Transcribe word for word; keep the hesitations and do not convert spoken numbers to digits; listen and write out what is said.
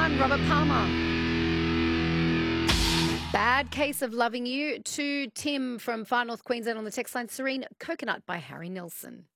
one, Robert Palmer. Bad Case of Loving You. Two, Tim from Far North Queensland on the text line. Serene, Coconut by Harry Nilsson.